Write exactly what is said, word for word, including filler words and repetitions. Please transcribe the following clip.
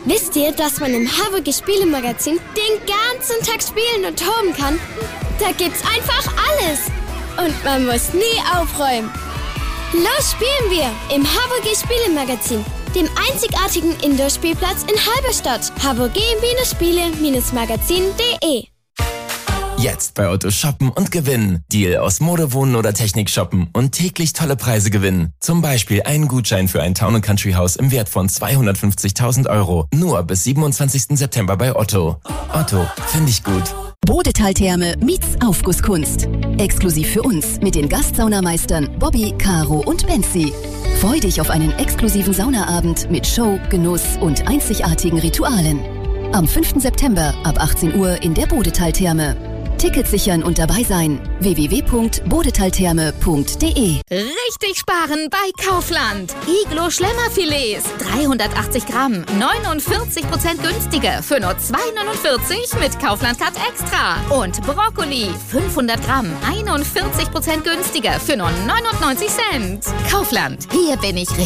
Wisst ihr, dass man im Havergy Spielemagazin den ganzen Tag spielen und toben kann? Da gibt's einfach alles. Und man muss nie aufräumen. Los spielen wir im Havergy Spielemagazin, dem einzigartigen Indoor-Spielplatz in Halberstadt. havergy Spiele Magazin punkt de. Jetzt bei Otto shoppen und gewinnen. Deal aus Mode, Wohnen oder Technik shoppen und täglich tolle Preise gewinnen. Zum Beispiel einen Gutschein für ein Town and Country Haus im Wert von zweihundertfünfzigtausend Euro. Nur bis siebenundzwanzigsten September bei Otto. Otto, finde ich gut. Bodetal-Therme meets Aufgusskunst. Exklusiv für uns mit den Gastsaunameistern Bobby, Caro und Benzi. Freu dich auf einen exklusiven Saunaabend mit Show, Genuss und einzigartigen Ritualen. Am fünften September ab achtzehn Uhr in der Bodetal-Therme. Tickets sichern und dabei sein. w w w punkt bodetaltherme punkt de. Richtig sparen bei Kaufland. Iglo Schlemmerfilets, dreihundertachtzig Gramm, neunundvierzig Prozent günstiger für nur zwei neunundvierzig mit Kaufland Cut Extra. Und Brokkoli, fünfhundert Gramm, einundvierzig Prozent günstiger für nur neunundneunzig Cent. Kaufland, hier bin ich richtig.